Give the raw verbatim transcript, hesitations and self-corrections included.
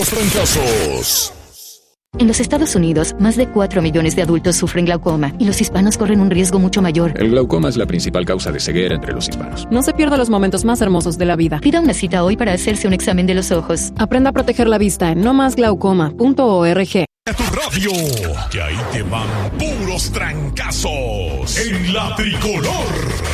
puros trancazos. En los Estados Unidos, más de cuatro millones de adultos sufren glaucoma y los hispanos corren un riesgo mucho mayor. El glaucoma es la principal causa de ceguera entre los hispanos. No se pierda los momentos más hermosos de la vida. Pida una cita hoy para hacerse un examen de los ojos. Aprenda a proteger la vista en no más glaucoma punto org. A tu radio, que ahí te van puros trancazos en la tricolor.